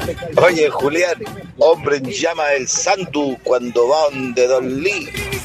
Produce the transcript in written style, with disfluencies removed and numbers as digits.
Oye, Julián, hombre en llama el Sandu cuando va donde Don Lee.